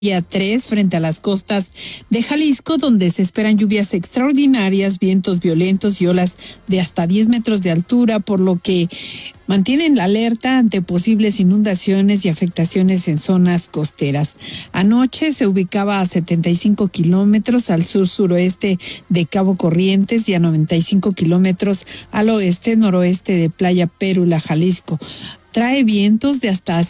Día 3 frente a las costas de Jalisco, donde se esperan lluvias extraordinarias, vientos violentos y olas de hasta 10 metros de altura, por lo que mantienen la alerta ante posibles inundaciones y afectaciones en zonas costeras. Anoche se ubicaba a 75 kilómetros al sur-suroeste de Cabo Corrientes y a 95 kilómetros al oeste-noroeste de Playa Pérula, Jalisco. Trae vientos de hasta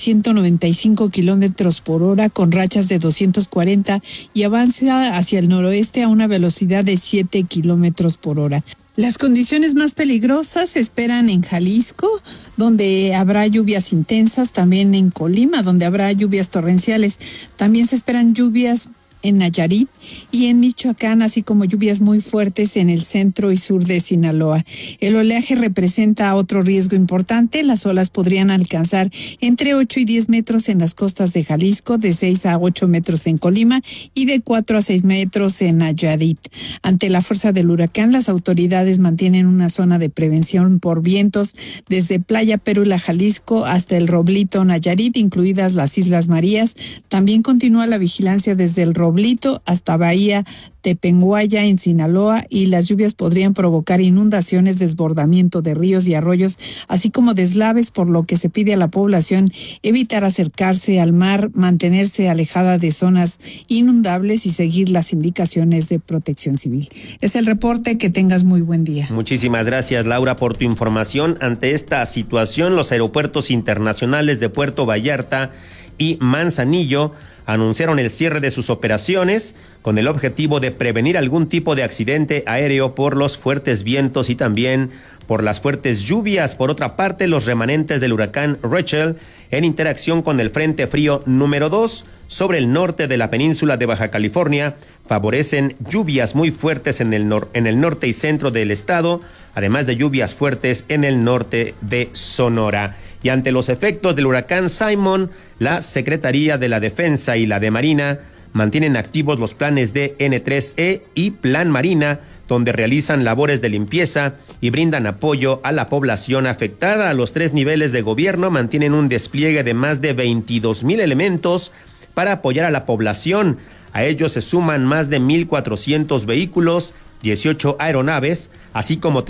195 kilómetros por hora con rachas de 240 y avanza hacia el noroeste a una velocidad de 7 kilómetros por hora. Las condiciones más peligrosas se esperan en Jalisco, donde habrá lluvias intensas, también en Colima, donde habrá lluvias torrenciales. También se esperan lluvias en Nayarit y en Michoacán, así como lluvias muy fuertes en el centro y sur de Sinaloa. El oleaje representa otro riesgo importante. Las olas podrían alcanzar entre 8 y 10 metros en las costas de Jalisco, de 6 a 8 metros en Colima y de 4 a 6 metros en Nayarit. Ante la fuerza del huracán, las autoridades mantienen una zona de prevención por vientos desde Playa Pérula, Jalisco, hasta el Roblito, Nayarit, incluidas las Islas Marías. También continúa la vigilancia desde el Roblito hasta Bahía Tepenguaya en Sinaloa, y las lluvias podrían provocar inundaciones, desbordamiento de ríos y arroyos, así como deslaves, por lo que se pide a la población evitar acercarse al mar, mantenerse alejada de zonas inundables y seguir las indicaciones de Protección Civil. Es el reporte, que tengas muy buen día. Muchísimas gracias, Laura, por tu información. Ante esta situación, los aeropuertos internacionales de Puerto Vallarta y Manzanillo anunciaron el cierre de sus operaciones con el objetivo de prevenir algún tipo de accidente aéreo por los fuertes vientos y también por las fuertes lluvias. Por otra parte, los remanentes del huracán Rachel, en interacción con el Frente Frío número 2 sobre el norte de la península de Baja California, favorecen lluvias muy fuertes en el norte y centro del estado, además de lluvias fuertes en el norte de Sonora. Y ante los efectos del huracán Simon, la Secretaría de la Defensa y la de Marina mantienen activos los planes de N3E y Plan Marina, donde realizan labores de limpieza y brindan apoyo a la población afectada. Los 3 niveles de gobierno mantienen un despliegue de más de 22,000 elementos para apoyar a la población. A ellos se suman más de 1,400 vehículos, 18 aeronaves, así como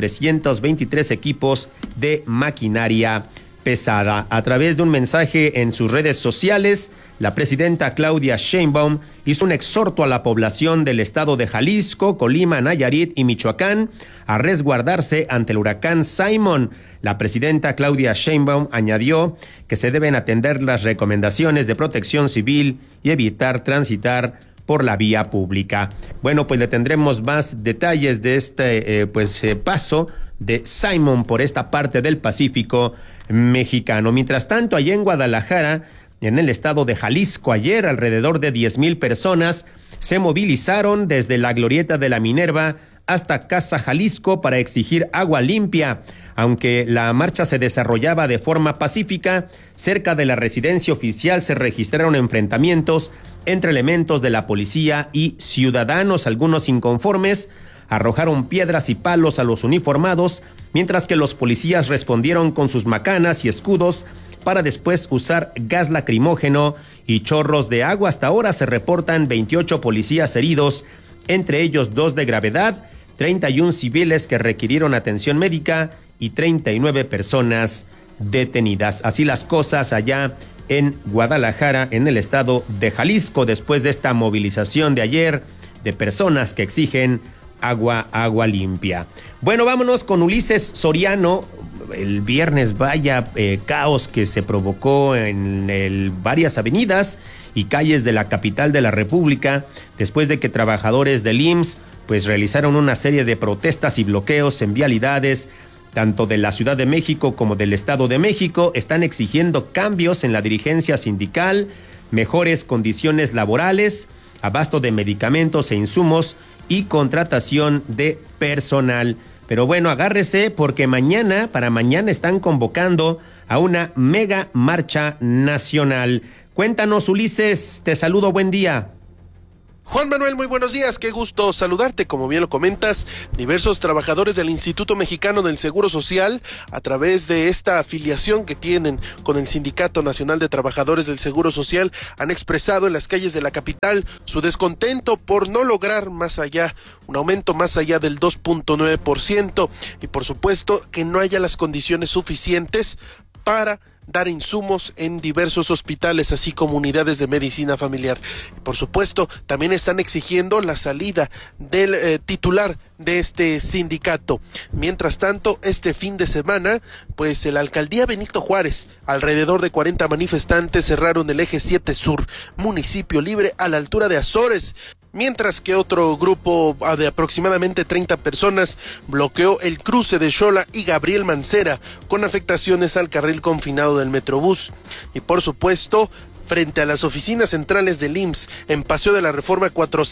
323 equipos de maquinaria pesada. A través de un mensaje en sus redes sociales, la presidenta Claudia Sheinbaum hizo un exhorto a la población del estado de Jalisco, Colima, Nayarit y Michoacán a resguardarse ante el huracán Simon. La presidenta Claudia Sheinbaum añadió que se deben atender las recomendaciones de Protección Civil y evitar transitar por la vía pública. Bueno, pues le tendremos más detalles de este paso de Simon por esta parte del Pacífico mexicano. Mientras tanto, allá en Guadalajara, en el estado de Jalisco, ayer alrededor de 10,000 personas se movilizaron desde la Glorieta de la Minerva hasta Casa Jalisco para exigir agua limpia. Aunque la marcha se desarrollaba de forma pacífica, cerca de la residencia oficial se registraron enfrentamientos entre elementos de la policía y ciudadanos. Algunos inconformes arrojaron piedras y palos a los uniformados, mientras que los policías respondieron con sus macanas y escudos para después usar gas lacrimógeno y chorros de agua. Hasta ahora se reportan 28 policías heridos, entre ellos 2 de gravedad, 31 civiles que requirieron atención médica y 39 personas detenidas. Así las cosas allá en Guadalajara, en el estado de Jalisco, después de esta movilización de ayer de personas que exigen agua limpia. Bueno, vámonos con Ulises Soriano. El viernes, vaya caos que se provocó en varias avenidas y calles de la capital de la República, después de que trabajadores del IMSS realizaron una serie de protestas y bloqueos en vialidades, tanto de la Ciudad de México como del Estado de México. Están exigiendo cambios en la dirigencia sindical, mejores condiciones laborales, abasto de medicamentos e insumos y contratación de personal. Pero bueno, agárrese, porque para mañana están convocando a una mega marcha nacional. Cuéntanos, Ulises, te saludo, buen día. Juan Manuel, muy buenos días, qué gusto saludarte. Como bien lo comentas, diversos trabajadores del Instituto Mexicano del Seguro Social, a través de esta afiliación que tienen con el Sindicato Nacional de Trabajadores del Seguro Social, han expresado en las calles de la capital su descontento por no lograr un aumento más allá del 2.9%, y por supuesto que no haya las condiciones suficientes para dar insumos en diversos hospitales, así como unidades de medicina familiar. Por supuesto, también están exigiendo la salida del titular de este sindicato. Mientras tanto, este fin de semana, pues la alcaldía Benito Juárez, alrededor de 40 manifestantes cerraron el eje 7 Sur, municipio libre a la altura de Azores, mientras que otro grupo de aproximadamente 30 personas bloqueó el cruce de Xola y Gabriel Mancera, con afectaciones al carril confinado del Metrobús. Y por supuesto, frente a las oficinas centrales del IMSS, en Paseo de la Reforma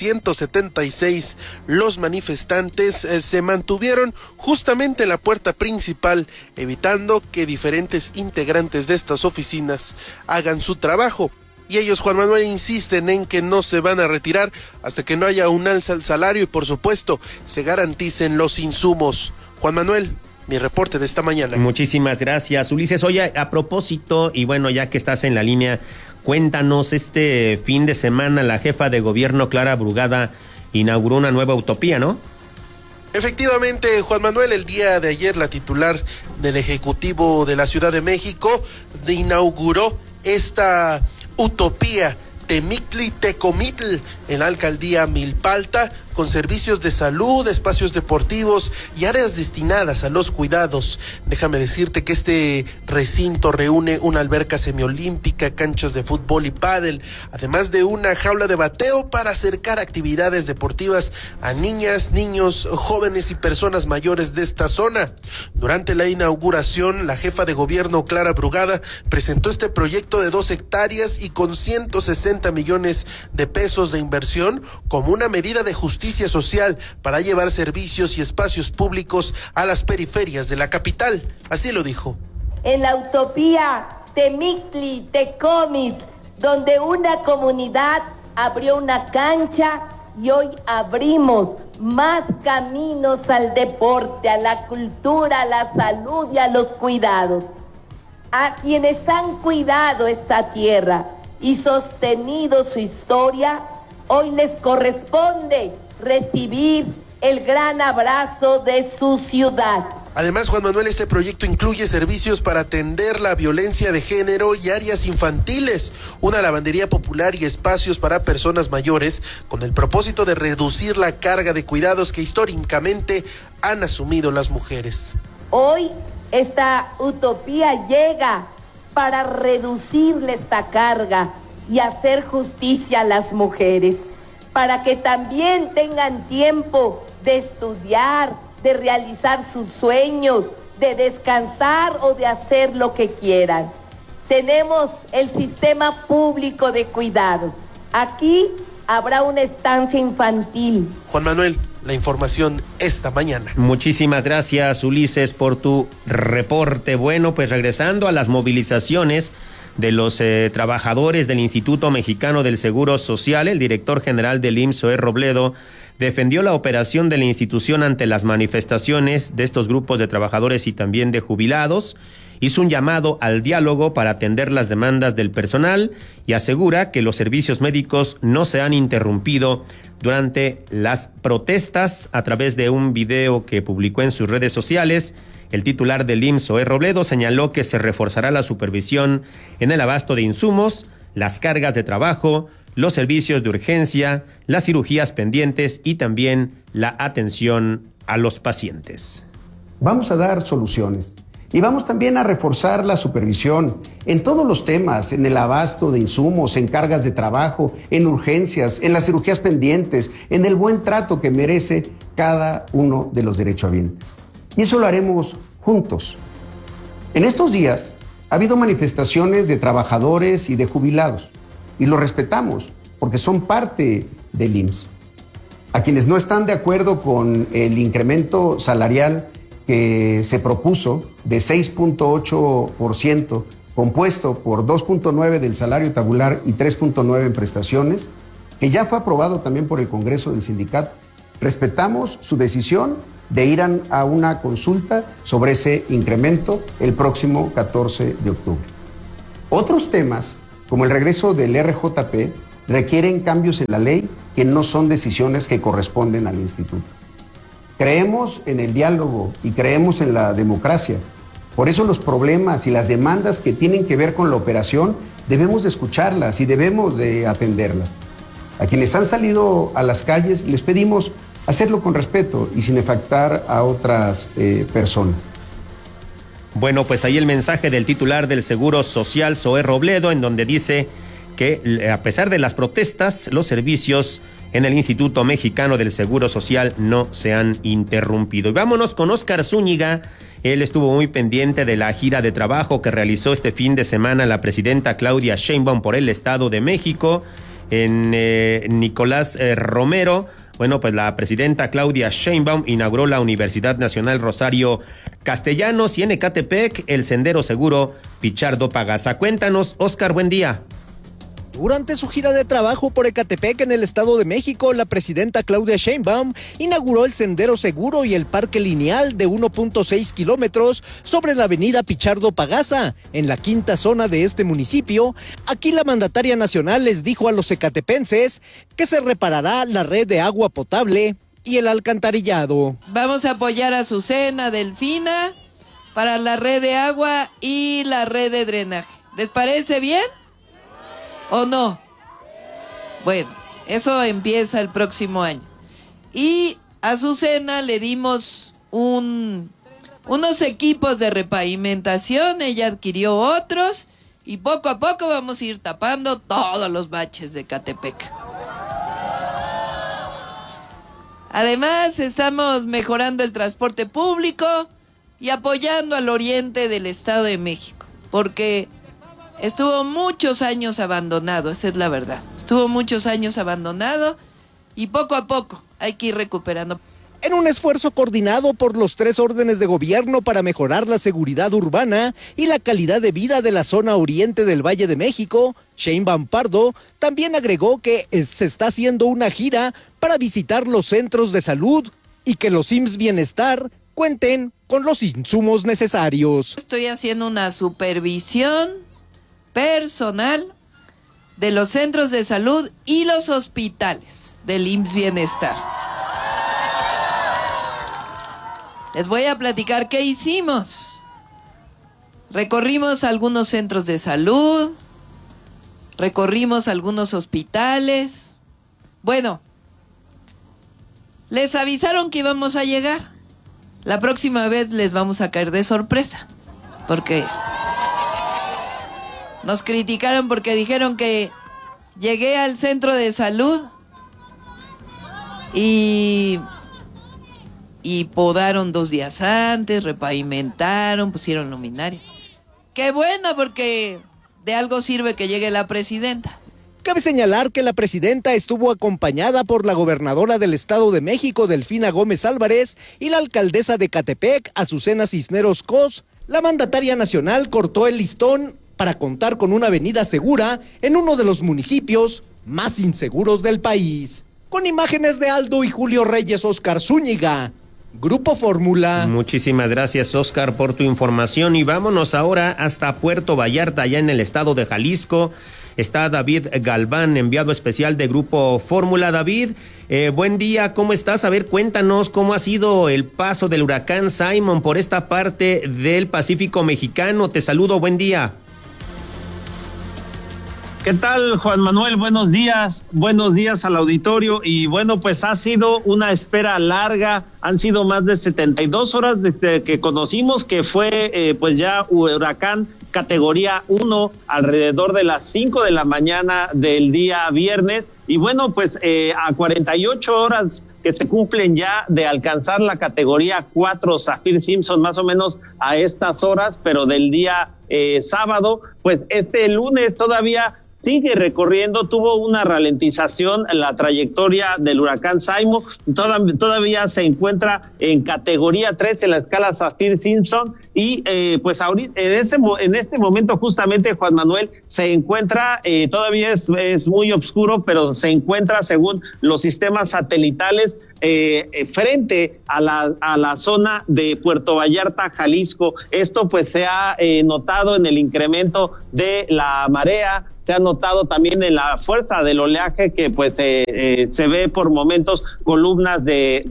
476, los manifestantes se mantuvieron justamente en la puerta principal, evitando que diferentes integrantes de estas oficinas hagan su trabajo. Y ellos, Juan Manuel, insisten en que no se van a retirar hasta que no haya un alza al salario y, por supuesto, se garanticen los insumos. Juan Manuel, mi reporte de esta mañana. Muchísimas gracias, Ulises. Oye, a propósito, y bueno, ya que estás en la línea, cuéntanos, este fin de semana la jefa de gobierno, Clara Brugada, inauguró una nueva utopía, ¿no? Efectivamente, Juan Manuel, el día de ayer la titular del Ejecutivo de la Ciudad de México inauguró esta utopía Temictli-Tecomitl en la alcaldía Milpalta, con servicios de salud, espacios deportivos y áreas destinadas a los cuidados. Déjame decirte que este recinto reúne una alberca semiolímpica, canchas de fútbol y pádel, además de una jaula de bateo para acercar actividades deportivas a niñas, niños, jóvenes y personas mayores de esta zona. Durante la inauguración, la jefa de gobierno, Clara Brugada, presentó este proyecto de 2 hectáreas y con 160 millones de pesos de inversión como una medida de justicia social para llevar servicios y espacios públicos a las periferias de la capital. Así lo dijo. En la utopía Temictli-Tecomitl, donde una comunidad abrió una cancha y hoy abrimos más caminos al deporte, a la cultura, a la salud y a los cuidados. A quienes han cuidado esta tierra y sostenido su historia, hoy les corresponde recibir el gran abrazo de su ciudad. Además, Juan Manuel, este proyecto incluye servicios para atender la violencia de género y áreas infantiles, una lavandería popular y espacios para personas mayores, con el propósito de reducir la carga de cuidados que históricamente han asumido las mujeres. Hoy esta utopía llega para reducirle esta carga y hacer justicia a las mujeres, para que también tengan tiempo de estudiar, de realizar sus sueños, de descansar o de hacer lo que quieran. Tenemos el sistema público de cuidados. Aquí habrá una estancia infantil. Juan Manuel, la información esta mañana. Muchísimas gracias, Ulises, por tu reporte. Bueno, pues regresando a las movilizaciones de los trabajadores del Instituto Mexicano del Seguro Social, el director general del IMSS, Zoé Robledo, defendió la operación de la institución ante las manifestaciones de estos grupos de trabajadores y también de jubilados. Hizo un llamado al diálogo para atender las demandas del personal y asegura que los servicios médicos no se han interrumpido durante las protestas. A través de un video que publicó en sus redes sociales, el titular del IMSS, Zoé Robledo, señaló que se reforzará la supervisión en el abasto de insumos, las cargas de trabajo, los servicios de urgencia, las cirugías pendientes y también la atención a los pacientes. Vamos a dar soluciones y vamos también a reforzar la supervisión en todos los temas, en el abasto de insumos, en cargas de trabajo, en urgencias, en las cirugías pendientes, en el buen trato que merece cada uno de los derechohabientes. Y eso lo haremos juntos. En estos días ha habido manifestaciones de trabajadores y de jubilados, y lo respetamos porque son parte del IMSS. A quienes no están de acuerdo con el incremento salarial que se propuso de 6.8%, compuesto por 2.9% del salario tabular y 3.9% en prestaciones, que ya fue aprobado también por el Congreso del sindicato. Respetamos su decisión de ir a una consulta sobre ese incremento el próximo 14 de octubre. Otros temas, como el regreso del RJP, requieren cambios en la ley que no son decisiones que corresponden al instituto. Creemos en el diálogo y creemos en la democracia. Por eso los problemas y las demandas que tienen que ver con la operación debemos de escucharlas y debemos de atenderlas. A quienes han salido a las calles les pedimos hacerlo con respeto y sin afectar a otras personas. Bueno, pues ahí el mensaje del titular del Seguro Social, Zoé Robledo, en donde dice que a pesar de las protestas, los servicios en el Instituto Mexicano del Seguro Social no se han interrumpido. Y vámonos con Óscar Zúñiga. Él estuvo muy pendiente de la gira de trabajo que realizó este fin de semana la presidenta Claudia Sheinbaum por el Estado de México en Nicolás Romero. Bueno, pues la presidenta Claudia Sheinbaum inauguró la Universidad Nacional Rosario Castellanos y en Ecatepec el Sendero Seguro Pichardo Pagasa. Cuéntanos, Óscar, buen día. Durante su gira de trabajo por Ecatepec en el Estado de México, la presidenta Claudia Sheinbaum inauguró el Sendero Seguro y el Parque Lineal de 1.6 kilómetros sobre la avenida Pichardo Pagasa, en la quinta zona de este municipio. Aquí la mandataria nacional les dijo a los ecatepenses que se reparará la red de agua potable y el alcantarillado. Vamos a apoyar a Azucena, Delfina, para la red de agua y la red de drenaje. ¿Les parece bien? ¿O no? Bueno, eso empieza el próximo año. Y a Azucena le dimos unos equipos de repavimentación, ella adquirió otros y poco a poco vamos a ir tapando todos los baches de Ecatepec. Además, estamos mejorando el transporte público y apoyando al oriente del Estado de México, porque estuvo muchos años abandonado, esa es la verdad. Estuvo muchos años abandonado y poco a poco hay que ir recuperando. En un esfuerzo coordinado por los 3 órdenes de gobierno para mejorar la seguridad urbana y la calidad de vida de la zona oriente del Valle de México, Sheinbaum Pardo también agregó que se está haciendo una gira para visitar los centros de salud y que los IMSS Bienestar cuenten con los insumos necesarios. Estoy haciendo una supervisión personal de los centros de salud y los hospitales del IMSS Bienestar. Les voy a platicar qué hicimos. Recorrimos algunos centros de salud, recorrimos algunos hospitales. Bueno, les avisaron que íbamos a llegar. La próxima vez les vamos a caer de sorpresa, porque nos criticaron porque dijeron que llegué al centro de salud y podaron 2 días antes, repavimentaron, pusieron luminarias. Qué bueno, porque de algo sirve que llegue la presidenta. Cabe señalar que la presidenta estuvo acompañada por la gobernadora del Estado de México, Delfina Gómez Álvarez, y la alcaldesa de Ecatepec, Azucena Cisneros Cos. La mandataria nacional cortó el listón para contar con una avenida segura en uno de los municipios más inseguros del país. Con imágenes de Aldo y Julio Reyes, Óscar Zúñiga, Grupo Fórmula. Muchísimas gracias, Óscar, por tu información. Y vámonos ahora hasta Puerto Vallarta, allá en el estado de Jalisco. Está David Galván, enviado especial de Grupo Fórmula. David, buen día, ¿cómo estás? A ver, cuéntanos cómo ha sido el paso del huracán Simon por esta parte del Pacífico mexicano. Te saludo, buen día. ¿Qué tal, Juan Manuel? Buenos días al auditorio. Y bueno, pues ha sido una espera larga, han sido más de 72 horas desde que conocimos que fue pues ya huracán categoría 1 alrededor de las 5 de la mañana del día viernes. Y bueno, pues a 48 horas que se cumplen ya de alcanzar la categoría 4 Saffir-Simpson, más o menos a estas horas, pero del día sábado, pues este lunes todavía sigue recorriendo, tuvo una ralentización en la trayectoria del huracán Simon, todavía se encuentra en categoría 3 en la escala Saffir-Simpson y pues ahorita en este momento justamente, Juan Manuel, se encuentra, todavía es muy oscuro, pero se encuentra según los sistemas satelitales frente a la zona de Puerto Vallarta, Jalisco. Esto pues se ha notado en el incremento de la marea, se ha notado también en la fuerza del oleaje que pues se ve por momentos columnas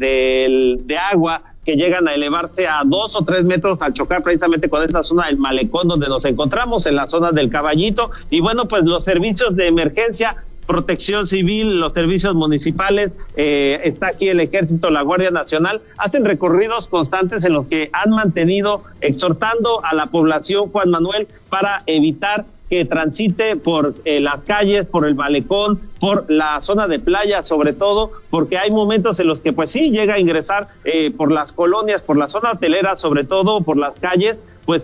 de agua que llegan a elevarse a 2 o 3 metros al chocar precisamente con esta zona del malecón donde nos encontramos, en la zona del Caballito. Y bueno, pues los servicios de emergencia, Protección Civil, los servicios municipales, está aquí el Ejército, la Guardia Nacional, hacen recorridos constantes en los que han mantenido exhortando a la población, Juan Manuel, para evitar que transite por las calles, por el malecón, por la zona de playa, sobre todo, porque hay momentos en los que pues sí llega a ingresar por las colonias, por la zona hotelera, sobre todo por las calles, pues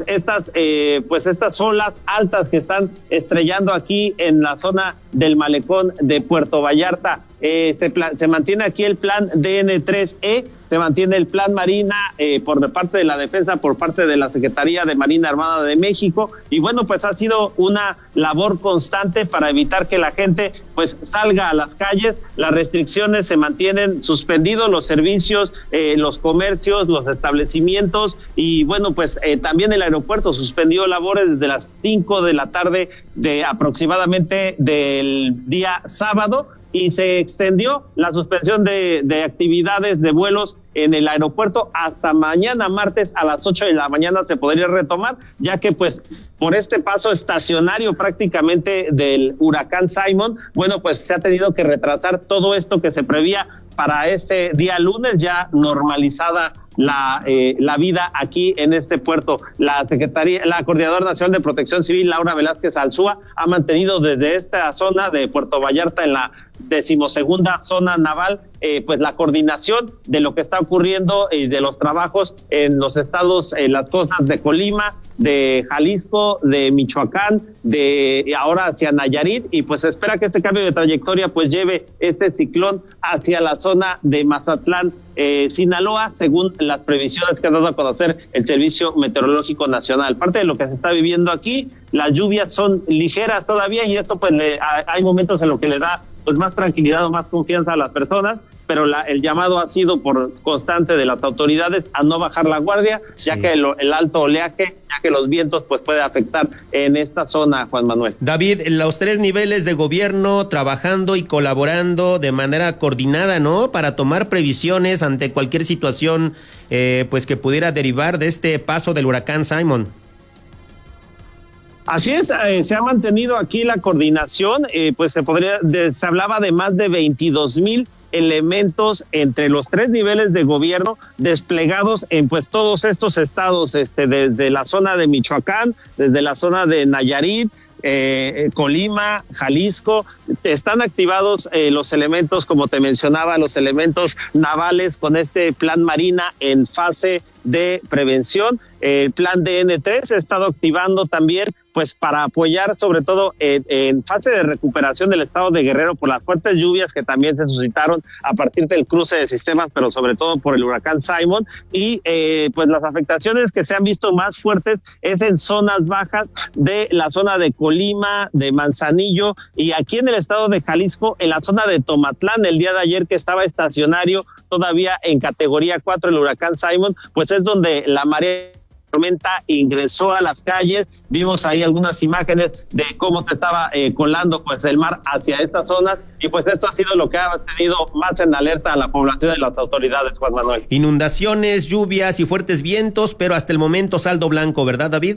estas olas altas que están estrellando aquí en la zona del malecón de Puerto Vallarta. Se mantiene aquí el plan DN3E, se mantiene el plan Marina por parte de la Defensa, por parte de la Secretaría de Marina Armada de México, y bueno, pues ha sido una labor constante para evitar que la gente pues salga a las calles. Las restricciones se mantienen suspendidos, los servicios, los comercios, los establecimientos, y bueno, pues también el aeropuerto suspendió labores desde las 5 de la tarde de aproximadamente del día sábado, y se extendió la suspensión de actividades de vuelos en el aeropuerto hasta mañana martes a las 8 de la mañana se podría retomar, ya que pues por este paso estacionario prácticamente del huracán Simon, bueno, pues se ha tenido que retrasar todo esto que se prevía para este día lunes, ya normalizada la vida aquí en este puerto. La Coordinadora Nacional de Protección Civil, Laura Velázquez Alzúa, ha mantenido desde esta zona de Puerto Vallarta, en la 12ª zona naval, pues la coordinación de lo que está ocurriendo y de los trabajos en los estados, en las costas de Colima, de Jalisco, de Michoacán, de ahora hacia Nayarit, y pues se espera que este cambio de trayectoria pues lleve este ciclón hacia la zona de Mazatlán, Sinaloa, según las previsiones que ha dado a conocer el Servicio Meteorológico Nacional. Parte de lo que se está viviendo aquí, las lluvias son ligeras todavía, y esto pues hay momentos en los que le da pues más tranquilidad o más confianza a las personas, pero el llamado ha sido por constante de las autoridades a no bajar la guardia, sí, ya que el alto oleaje, ya que los vientos pues puede afectar en esta zona, Juan Manuel. David, los 3 niveles de gobierno trabajando y colaborando de manera coordinada, ¿no?, para tomar previsiones ante cualquier situación pues que pudiera derivar de este paso del huracán Simon. Así es, se ha mantenido aquí la coordinación, pues se hablaba de más de 22,000 elementos entre los 3 niveles de gobierno desplegados en pues todos estos estados, desde la zona de Michoacán, desde la zona de Nayarit, Colima, Jalisco. Están activados los elementos, como te mencionaba, los elementos navales con este plan Marina en fase de prevención. El plan DN3 se ha estado activando también pues para apoyar sobre todo en fase de recuperación del estado de Guerrero por las fuertes lluvias que también se suscitaron a partir del cruce de sistemas, pero sobre todo por el huracán Simon, y pues las afectaciones que se han visto más fuertes es en zonas bajas de la zona de Colima, de Manzanillo, y aquí en el estado de Jalisco, en la zona de Tomatlán, el día de ayer que estaba estacionario todavía en categoría 4 el huracán Simon, pues es donde la marea tormenta ingresó a las calles. Vimos ahí algunas imágenes de cómo se estaba colando pues el mar hacia estas zonas, y pues esto ha sido lo que ha tenido más en alerta a la población y las autoridades, Juan Manuel. Inundaciones, lluvias y fuertes vientos, pero hasta el momento saldo blanco, ¿verdad, David?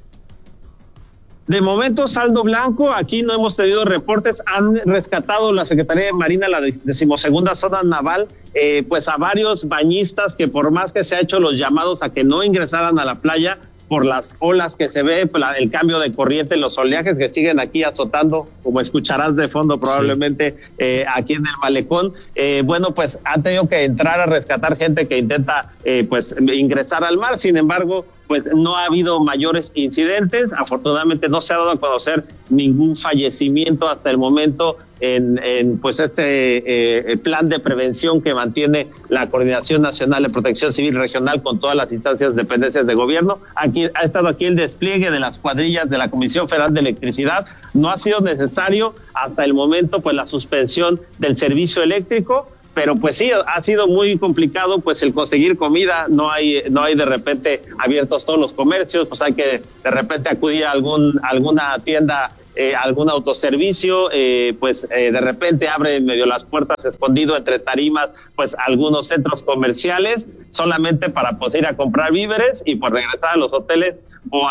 De momento, saldo blanco. Aquí no hemos tenido reportes. Han rescatado la Secretaría de Marina, la 12ª zona naval, pues a varios bañistas que, por más que se ha hecho los llamados a que no ingresaran a la playa por las olas que se ve, el cambio de corriente, los oleajes que siguen aquí azotando, como escucharás de fondo probablemente, sí, aquí en el malecón, bueno, pues han tenido que entrar a rescatar gente que intenta pues ingresar al mar. Sin embargo, pues no ha habido mayores incidentes. Afortunadamente no se ha dado a conocer ningún fallecimiento hasta el momento en pues este plan de prevención que mantiene la Coordinación Nacional de Protección Civil Regional con todas las instancias, dependencias de gobierno. Aquí ha estado el despliegue de las cuadrillas de la Comisión Federal de Electricidad. No ha sido necesario hasta el momento pues la suspensión del servicio eléctrico, pero pues sí, ha sido muy complicado pues el conseguir comida. No hay de repente abiertos todos los comercios, pues hay que de repente acudir a alguna tienda, algún autoservicio, de repente abre medio las puertas escondido entre tarimas, pues algunos centros comerciales, solamente para pues ir a comprar víveres y pues regresar a los hoteles o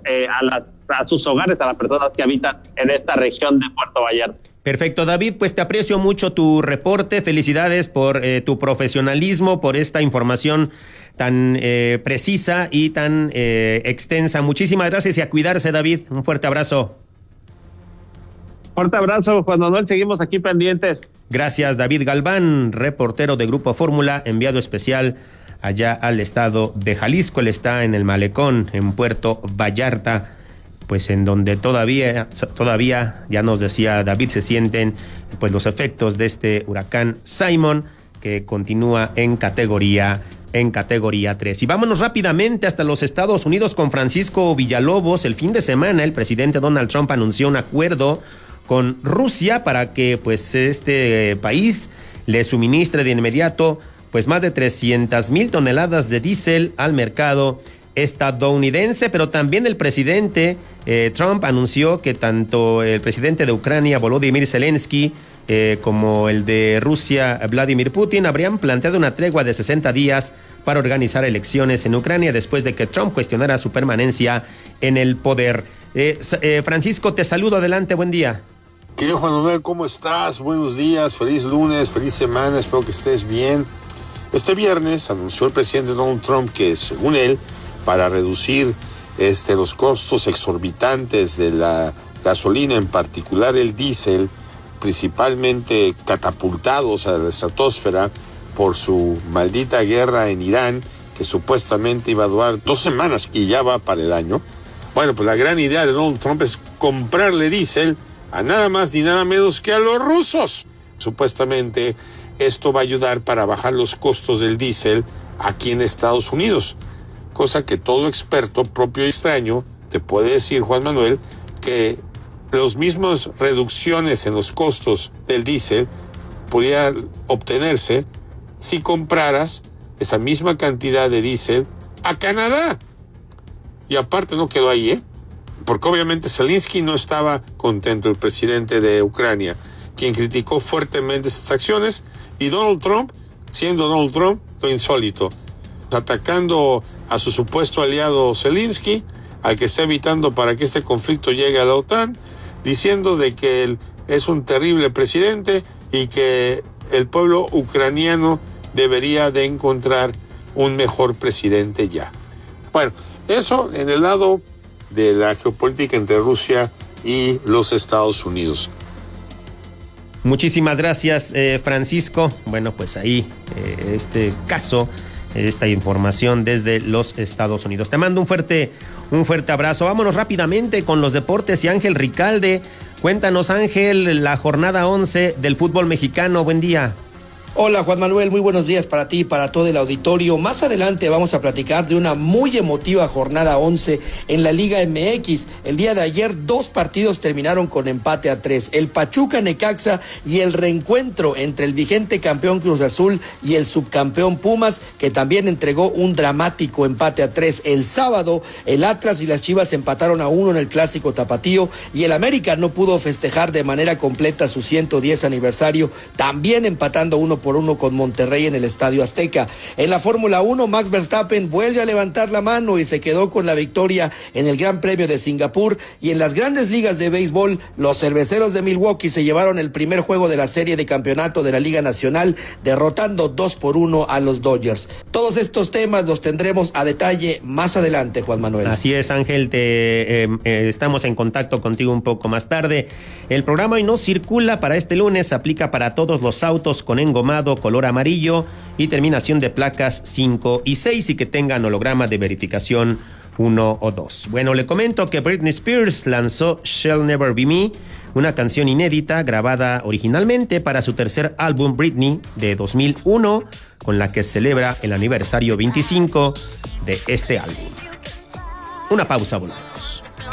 a sus hogares, a las personas que habitan en esta región de Puerto Vallarta. Perfecto, David, pues te aprecio mucho tu reporte, felicidades por tu profesionalismo, por esta información tan precisa y tan extensa. Muchísimas gracias y a cuidarse, David. Un fuerte abrazo. Fuerte abrazo, Juan Manuel, seguimos aquí pendientes. Gracias, David Galván, reportero de Grupo Fórmula, enviado especial allá al estado de Jalisco. Él está en el Malecón, en Puerto Vallarta, pues en donde todavía, ya nos decía David, se sienten pues los efectos de este huracán Simon, que continúa en categoría 3. Y vámonos rápidamente hasta los Estados Unidos con Francisco Villalobos. El fin de semana el presidente Donald Trump anunció un acuerdo con Rusia para que pues este país le suministre de inmediato pues más de 300,000 toneladas de diésel al mercado estadounidense. Pero también el presidente Trump anunció que tanto el presidente de Ucrania, Volodymyr Zelensky, como el de Rusia, Vladimir Putin, habrían planteado una tregua de 60 días para organizar elecciones en Ucrania después de que Trump cuestionara su permanencia en el poder. Francisco, te saludo, adelante, buen día. Querido Juan Manuel, ¿cómo estás? Buenos días, feliz lunes, feliz semana, espero que estés bien. Este viernes anunció el presidente Donald Trump que, según él, para reducir los costos exorbitantes de la gasolina, en particular el diésel, principalmente catapultados a la estratosfera por su maldita guerra en Irán, que supuestamente iba a durar 2 semanas y ya va para el año. Bueno, pues la gran idea de Donald Trump es comprarle diésel a nada más ni nada menos que a los rusos. Supuestamente esto va a ayudar para bajar los costos del diésel aquí en Estados Unidos, cosa que todo experto propio y extraño te puede decir, Juan Manuel, que las mismas reducciones en los costos del diésel podrían obtenerse si compraras esa misma cantidad de diésel a Canadá. Y aparte no quedó ahí, porque obviamente Zelensky no estaba contento, el presidente de Ucrania, quien criticó fuertemente estas acciones, y Donald Trump, siendo Donald Trump, lo insólito, atacando a su supuesto aliado Zelensky, al que está evitando para que este conflicto llegue a la OTAN, diciendo de que él es un terrible presidente y que el pueblo ucraniano debería de encontrar un mejor presidente ya. Bueno, eso en el lado de la geopolítica entre Rusia y los Estados Unidos. Muchísimas gracias, Francisco. Bueno, pues ahí este caso, esta información desde los Estados Unidos. Te mando un fuerte abrazo. Vámonos rápidamente con los deportes y Ángel Ricalde. Cuéntanos, Ángel, la jornada 11 del fútbol mexicano. Buen día. Hola Juan Manuel, muy buenos días para ti y para todo el auditorio. Más adelante vamos a platicar de una muy emotiva jornada 11 en la Liga MX. El día de ayer 2 partidos terminaron con empate a 3. El Pachuca Necaxa y el reencuentro entre el vigente campeón Cruz Azul y el subcampeón Pumas, que también entregó un dramático empate a 3. El sábado el Atlas y las Chivas empataron a 1 en el Clásico Tapatío y el América no pudo festejar de manera completa su 110 aniversario, también empatando 1-1 con Monterrey en el Estadio Azteca. En la Fórmula 1, Max Verstappen vuelve a levantar la mano y se quedó con la victoria en el Gran Premio de Singapur. Y en las grandes ligas de béisbol, los Cerveceros de Milwaukee se llevaron el primer juego de la serie de campeonato de la Liga Nacional, derrotando 2-1 a los Dodgers. Todos estos temas los tendremos a detalle más adelante, Juan Manuel. Así es, Ángel, estamos en contacto contigo un poco más tarde. El programa hoy no circula para este lunes, aplica para todos los autos con engomado color amarillo y terminación de placas 5 y 6 y que tengan holograma de verificación 1 o 2. Bueno, le comento que Britney Spears lanzó Shall Never Be Me, una canción inédita grabada originalmente para su tercer álbum Britney de 2001, con la que celebra el aniversario 25 de este álbum. Una pausa, volvemos.